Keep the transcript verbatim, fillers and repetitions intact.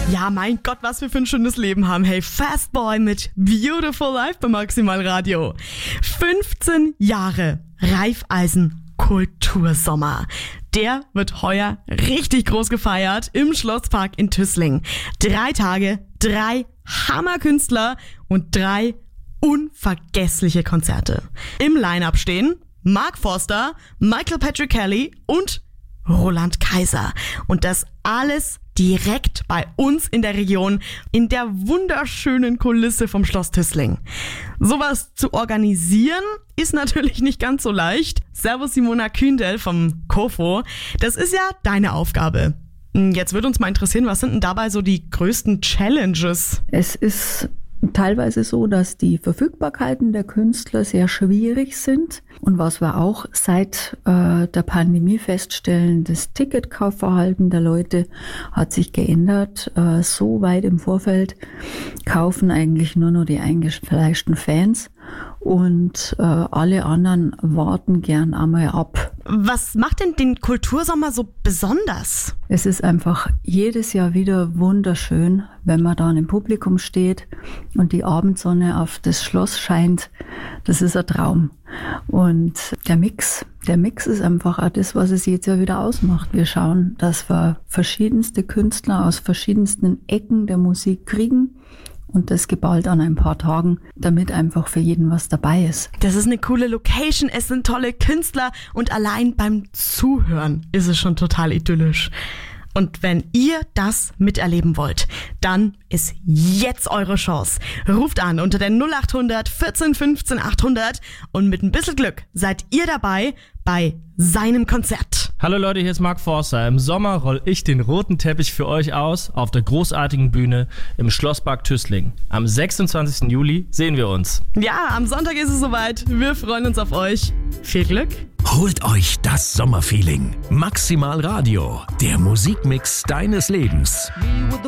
Ja, mein Gott, was wir für ein schönes Leben haben. Hey, Fastboy mit Beautiful Life bei Maximal Radio. fünfzehn Jahre Raiffeisen Kultursommer. Der wird heuer richtig groß gefeiert im Schlosspark in Tüßling. Drei Tage, drei Hammerkünstler und drei unvergessliche Konzerte. Im Line-Up stehen Mark Forster, Michael Patrick Kelly und Roland Kaiser. Und das alles direkt bei uns in der Region, in der wunderschönen Kulisse vom Schloss Tüßling. Sowas zu organisieren ist natürlich nicht ganz so leicht. Servus Simona Kündel vom Kofo. Das ist ja deine Aufgabe. Jetzt würde uns mal interessieren, was sind denn dabei so die größten Challenges? Es ist teilweise so, dass die Verfügbarkeiten der Künstler sehr schwierig sind. Und was wir auch seit äh, der Pandemie feststellen, das Ticketkaufverhalten der Leute hat sich geändert. Äh, so weit im Vorfeld kaufen eigentlich nur noch die eingefleischten Fans. Und äh, alle anderen warten gern einmal ab. Was macht denn den Kultursommer so besonders? Es ist einfach jedes Jahr wieder wunderschön, wenn man da im Publikum steht und die Abendsonne auf das Schloss scheint. Das ist ein Traum. Und der Mix, der Mix ist einfach auch das, was es jetzt ja wieder ausmacht. Wir schauen, dass wir verschiedenste Künstler aus verschiedensten Ecken der Musik kriegen. Und das geballt an ein paar Tagen, damit einfach für jeden was dabei ist. Das ist eine coole Location, es sind tolle Künstler und allein beim Zuhören ist es schon total idyllisch. Und wenn ihr das miterleben wollt, dann ist jetzt eure Chance. Ruft an unter der null acht hundert vierzehn fünfzehn achthundert und mit ein bisschen Glück seid ihr dabei bei seinem Konzert. Hallo Leute, hier ist Mark Forster. Im Sommer roll ich den roten Teppich für euch aus auf der großartigen Bühne im Schlosspark Tüßling. Am sechsundzwanzigsten Juli sehen wir uns. Ja, am Sonntag ist es soweit. Wir freuen uns auf euch. Viel Glück. Holt euch das Sommerfeeling. Maximal Radio, der Musikmix deines Lebens. Me with the